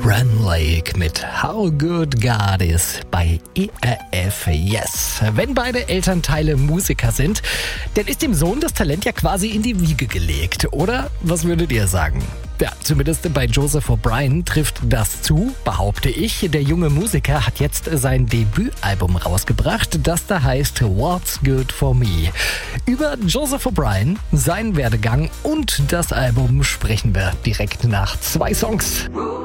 Run Lake mit How Good God Is bei ERF Yes. Wenn beide Elternteile Musiker sind, dann ist dem Sohn das Talent ja quasi in die Wiege gelegt, oder? Was würdet ihr sagen? Ja, zumindest bei Joseph O'Brien trifft das zu, behaupte ich. Der junge Musiker hat jetzt sein Debütalbum rausgebracht, das da heißt What's Good For Me. Über Joseph O'Brien, seinen Werdegang und das Album sprechen wir direkt nach 2 Songs.